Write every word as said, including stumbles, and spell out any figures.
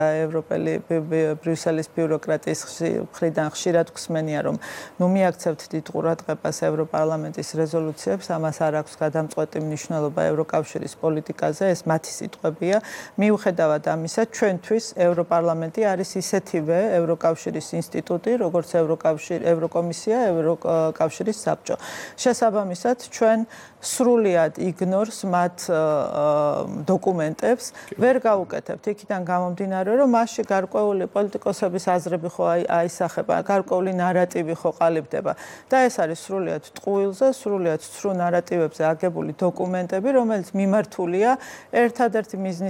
ევროპელი ბრიუსელის ბიუროკრატიის მხრიდან ხშირად გვსმენია, რომ ნუ მიაქცევთ დიდ ყურადღებას ევროპარლამენტის რეზოლუციებს, ამას არ აქვს გადამწყვეტი მნიშვნელობა ევროკავშირის პოლიტიკაზე, ეს მათი სიტყვებია. მიუხედავად ამისა, ჩვენთვის ევროპარლამენტი არის ისეთივე ევროკავშირის ინსტიტუტი, როგორც ევროკავშირი, ევროკომისია, ევროკავშირის საბჭო. შესაბამისად, ჩვენ სრულიად იგნორს მათ დოკუმენტებს, ვერ გავუკეთებთ იქიდან გამომდინარე, რომ მასში გარკვეული პოლიტიკოსების აზრები ხო აისახება, გარკვეული ნარატივი ხო ყალიბდება და ეს არის სრულიად ტყუილზე, სრულიად ცრუ ნარატივებზე აგებული დოკუმენტები, რომელიც მიმართულია ერთადერთი მიზნის